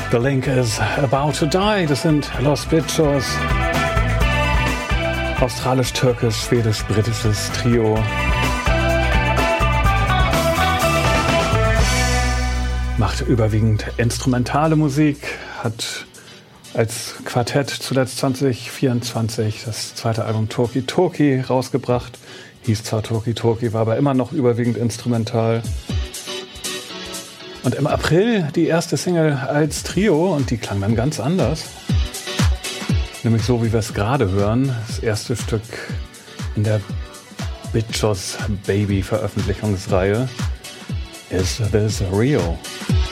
The Link is About to Die. Das sind Los Bichos. Australisch-türkisch, schwedisch-britisches Trio. Macht überwiegend instrumentale Musik. Hat als Quartett zuletzt 2024 das zweite Album Toki Toki rausgebracht. Hieß zwar Toki Toki, war aber immer noch überwiegend instrumental. Und im April die erste Single als Trio und die klang dann ganz anders. Nämlich so, wie wir es gerade hören. Das erste Stück in der Bichos Baby Veröffentlichungsreihe. Is This Real?